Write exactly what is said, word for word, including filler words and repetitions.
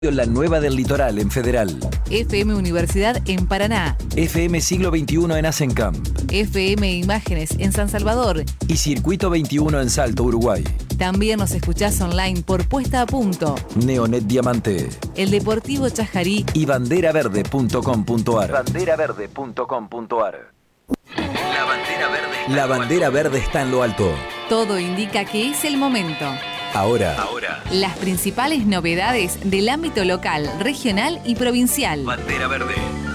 La Nueva del Litoral en Federal. F M Universidad en Paraná. F M Siglo veintiuno en Asencamp. F M Imágenes en San Salvador. Y Circuito veintiuno en Salto, Uruguay. También nos escuchás online por Puesta a Punto, Neonet Diamante, El Deportivo Chajarí y bandera verde punto com punto ar. bandera verde punto com punto ar. La bandera verde. La bandera verde está en lo alto. Todo indica que es el momento. Ahora. Ahora. Las principales novedades del ámbito local, regional y provincial. Bandera verde.